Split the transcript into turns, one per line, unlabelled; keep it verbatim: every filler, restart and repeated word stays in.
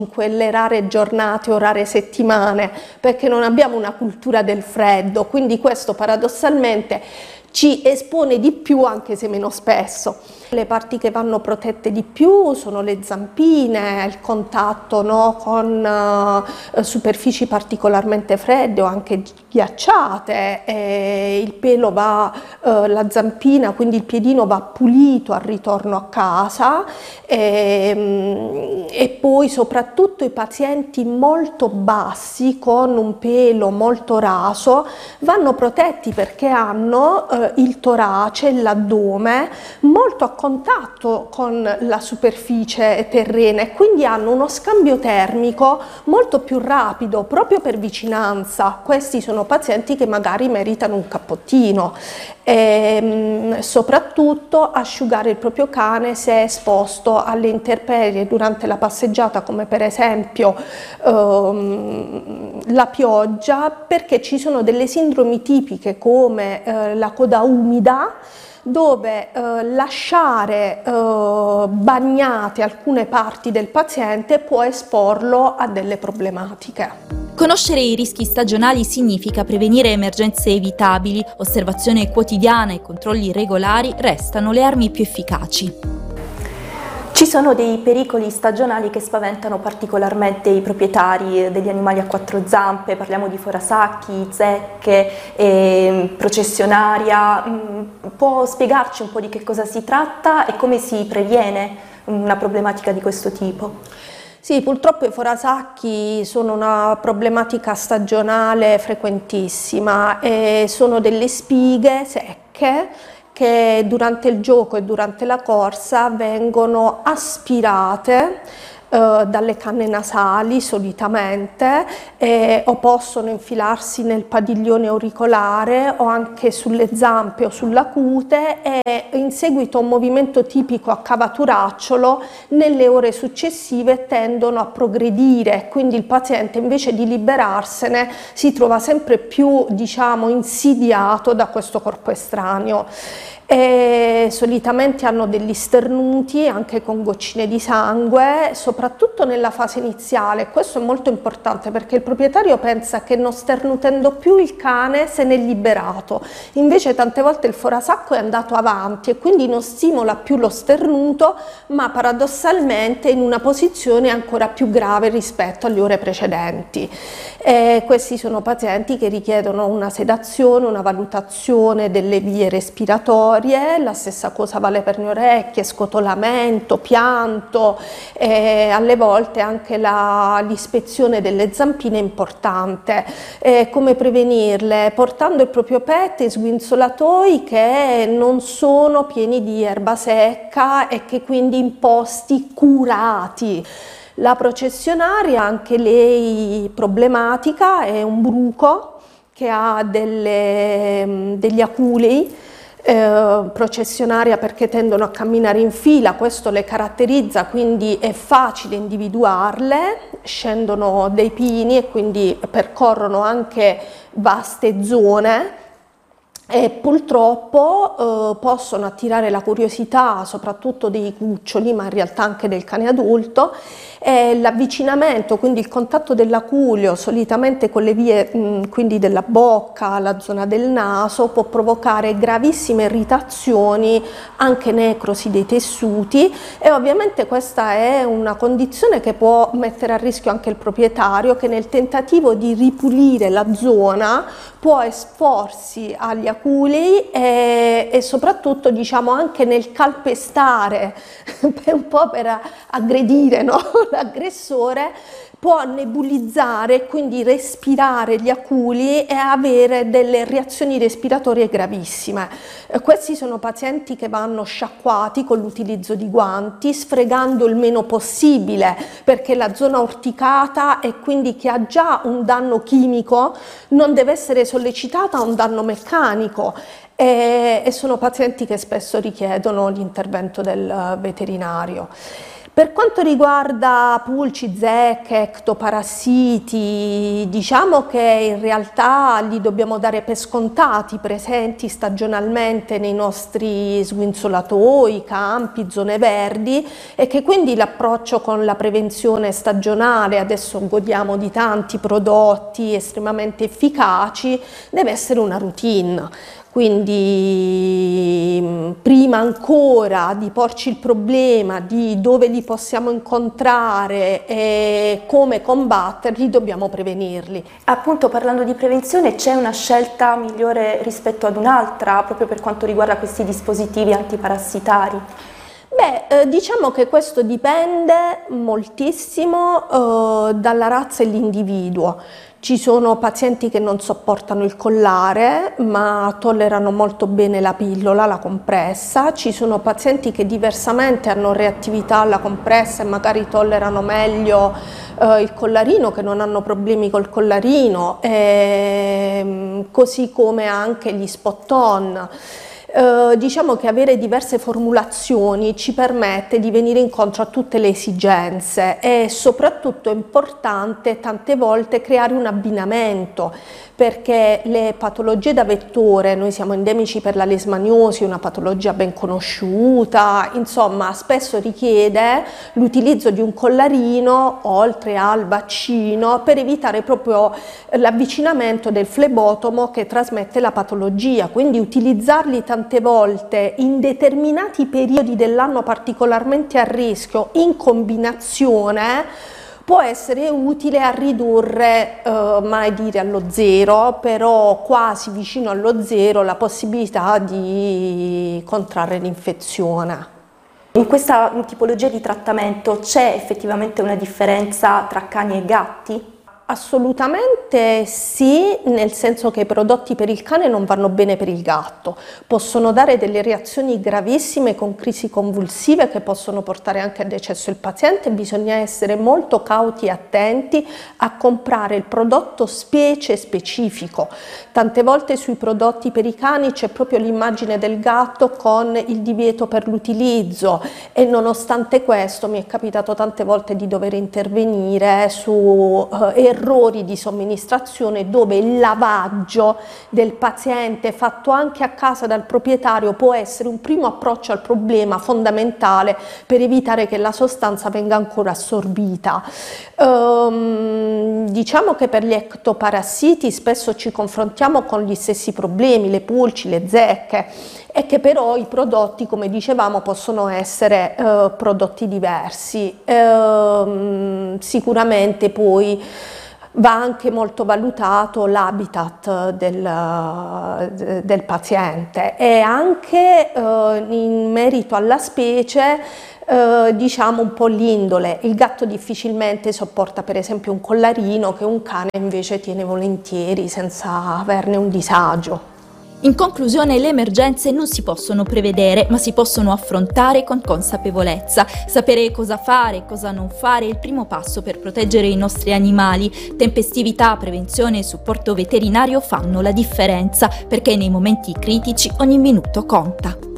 in quelle rare giornate o rare settimane, perché non abbiamo una cultura del freddo, quindi questo paradossalmente ci espone di più anche se meno spesso. Le parti che vanno protette di più sono le zampine, il contatto, no, con uh, superfici particolarmente fredde o anche ghiacciate, e il pelo va, uh, la zampina, quindi il piedino va pulito al ritorno a casa, e, e poi soprattutto i pazienti molto bassi con un pelo molto raso vanno protetti perché hanno uh, il torace, l'addome molto a contatto con la superficie terrena e quindi hanno uno scambio termico molto più rapido proprio per vicinanza. Questi sono pazienti che magari meritano un cappottino. E, soprattutto asciugare il proprio cane se è esposto alle intemperie durante la passeggiata, come per esempio ehm, la pioggia, perché ci sono delle sindromi tipiche come eh, la coda umida, dove eh, lasciare eh, bagnate alcune parti del paziente può esporlo a delle problematiche.
Conoscere i rischi stagionali significa prevenire emergenze evitabili, osservazione quotidiana e controlli regolari restano le armi più efficaci.
Ci sono dei pericoli stagionali che spaventano particolarmente i proprietari degli animali a quattro zampe, parliamo di forasacchi, zecche, eh, processionaria. Può spiegarci un po' di che cosa si tratta e come si previene una problematica di questo tipo?
Sì, purtroppo i forasacchi sono una problematica stagionale frequentissima e sono delle spighe secche che durante il gioco e durante la corsa vengono aspirate eh, dalle canne nasali solitamente eh, o possono infilarsi nel padiglione auricolare o anche sulle zampe o sulla cute e in seguito a un movimento tipico a cavaturacciolo nelle ore successive tendono a progredire, quindi il paziente invece di liberarsene si trova sempre più, diciamo, insidiato da questo corpo estraneo. E solitamente hanno degli sternuti anche con goccine di sangue, soprattutto nella fase iniziale. Questo è molto importante perché il proprietario pensa che non sternutendo più il cane se n'è liberato, invece tante volte il forasacco è andato avanti e quindi non stimola più lo sternuto, ma paradossalmente in una posizione ancora più grave rispetto alle ore precedenti. E questi sono pazienti che richiedono una sedazione, una valutazione delle vie respiratorie. La stessa cosa vale per le orecchie, scotolamento, pianto, e alle volte anche l'ispezione delle zampine è importante. E come prevenirle? Portando il proprio pet in sguinzolatoi che non sono pieni di erba secca e che quindi in posti curati. La processionaria, anche lei problematica, è un bruco che ha delle, degli aculei. Eh, processionaria perché tendono a camminare in fila, questo le caratterizza, quindi è facile individuarle, scendono dei pini e quindi percorrono anche vaste zone e purtroppo eh, possono attirare la curiosità soprattutto dei cuccioli, ma in realtà anche del cane adulto. L'avvicinamento, quindi il contatto dell'aculeo solitamente con le vie mh, quindi della bocca, la zona del naso, può provocare gravissime irritazioni, anche necrosi dei tessuti, e ovviamente questa è una condizione che può mettere a rischio anche il proprietario, che nel tentativo di ripulire la zona può esporsi agli aculei e, e soprattutto, diciamo, anche nel calpestare un po' per aggredire, no? L'aggressore può nebulizzare, quindi respirare gli aculi e avere delle reazioni respiratorie gravissime. Eh, questi sono pazienti che vanno sciacquati con l'utilizzo di guanti, sfregando il meno possibile, perché la zona urticata e quindi che ha già un danno chimico non deve essere sollecitata a un danno meccanico. E, e sono pazienti che spesso richiedono l'intervento del veterinario. Per quanto riguarda pulci, zecche, ectoparassiti, diciamo che in realtà li dobbiamo dare per scontati, presenti stagionalmente nei nostri sguinzolatoi, campi, zone verdi, e che quindi l'approccio con la prevenzione stagionale, adesso godiamo di tanti prodotti estremamente efficaci, deve essere una routine. Quindi prima ancora di porci il problema di dove li possiamo incontrare e come combatterli, dobbiamo prevenirli.
Appunto, parlando di prevenzione, c'è una scelta migliore rispetto ad un'altra proprio per quanto riguarda questi dispositivi antiparassitari?
Beh, eh, diciamo che questo dipende moltissimo eh, dalla razza e l'individuo. Ci sono pazienti che non sopportano il collare ma tollerano molto bene la pillola, la compressa, ci sono pazienti che diversamente hanno reattività alla compressa e magari tollerano meglio eh, il collarino, che non hanno problemi col collarino, e, così come anche gli spot-on. Eh, diciamo che avere diverse formulazioni ci permette di venire incontro a tutte le esigenze e soprattutto è importante tante volte creare un abbinamento, perché le patologie da vettore, noi siamo endemici per la leishmaniosi, una patologia ben conosciuta, insomma spesso richiede l'utilizzo di un collarino oltre al vaccino per evitare proprio l'avvicinamento del flebotomo che trasmette la patologia, quindi utilizzarli tante volte in determinati periodi dell'anno particolarmente a rischio in combinazione può essere utile a ridurre, eh, mai dire allo zero, però quasi vicino allo zero, la possibilità di contrarre l'infezione.
In questa tipologia di trattamento c'è effettivamente una differenza tra cani e gatti?
Assolutamente sì, nel senso che i prodotti per il cane non vanno bene per il gatto, possono dare delle reazioni gravissime con crisi convulsive che possono portare anche al decesso del paziente. Bisogna essere molto cauti e attenti a comprare il prodotto specie specifico. Tante volte sui prodotti per i cani c'è proprio l'immagine del gatto con il divieto per l'utilizzo e nonostante questo mi è capitato tante volte di dover intervenire su eh, errori di somministrazione dove il lavaggio del paziente fatto anche a casa dal proprietario può essere un primo approccio al problema fondamentale per evitare che la sostanza venga ancora assorbita. Ehm, diciamo che per gli ectoparassiti spesso ci confrontiamo con gli stessi problemi, le pulci, le zecche, e che però i prodotti, come dicevamo, possono essere eh, prodotti diversi. Ehm, sicuramente poi va anche molto valutato l'habitat del, del paziente e anche eh, in merito alla specie eh, diciamo un po' l'indole. Il gatto difficilmente sopporta per esempio un collarino che un cane invece tiene volentieri senza averne un disagio.
In conclusione, le emergenze non si possono prevedere, ma si possono affrontare con consapevolezza. Sapere cosa fare e cosa non fare è il primo passo per proteggere i nostri animali. Tempestività, prevenzione e supporto veterinario fanno la differenza, perché nei momenti critici ogni minuto conta.